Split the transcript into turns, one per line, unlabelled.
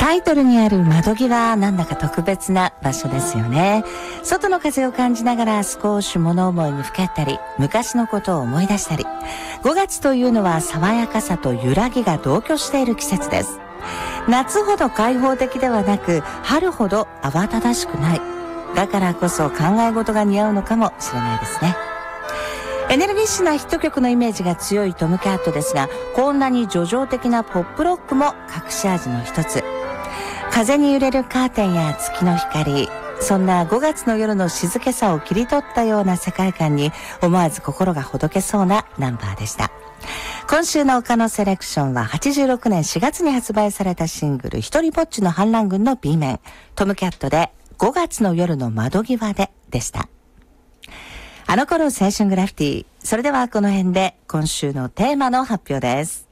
タイトルにある窓際、なんだか特別な場所ですよね。外の風を感じながら少し物思いにふけったり、昔のことを思い出したり。5月というのは爽やかさと揺らぎが同居している季節です。夏ほど開放的ではなく、春ほど慌ただしくない。だからこそ考え事が似合うのかもしれないですね。エネルギッシュなヒット曲のイメージが強いトムキャットですが、こんなに叙情的なポップロックも隠し味の一つ。風に揺れるカーテンや月の光、そんな5月の夜の静けさを切り取ったような世界観に思わず心がほどけそうなナンバーでした。今週の岡野セレクションは86年4月に発売されたシングル一人ぼっちの反乱軍の B 面、トムキャットで5月の夜の窓際でした。あの頃青春グラフィティ。それではこの辺で今週のテーマの発表です。